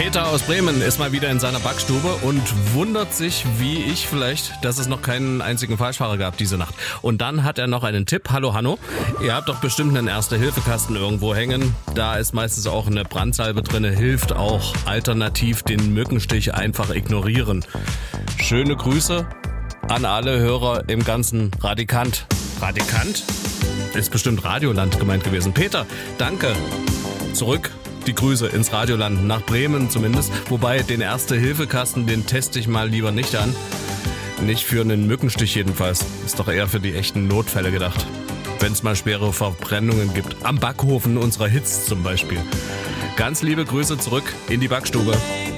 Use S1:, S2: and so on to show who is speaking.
S1: Peter aus Bremen ist mal wieder in seiner Backstube und wundert sich, wie ich vielleicht, dass es noch keinen einzigen Falschfahrer gab diese Nacht. Und dann hat er noch einen Tipp. Hallo Hanno, ihr habt doch bestimmt einen Erste-Hilfe-Kasten irgendwo hängen. Da ist meistens auch eine Brandsalbe drin, hilft auch. Alternativ den Mückenstich einfach ignorieren. Schöne Grüße an alle Hörer im ganzen Radikant. Radikant? Ist bestimmt Radioland gemeint gewesen. Peter, danke. Zurück. Die Grüße ins Radioland, nach Bremen zumindest. Wobei, den Erste-Hilfe-Kasten, den teste ich mal lieber nicht an. Nicht für einen Mückenstich jedenfalls. Ist doch eher für die echten Notfälle gedacht. Wenn es mal schwere Verbrennungen gibt. Am Backofen unserer Hits zum Beispiel. Ganz liebe Grüße zurück in die Backstube.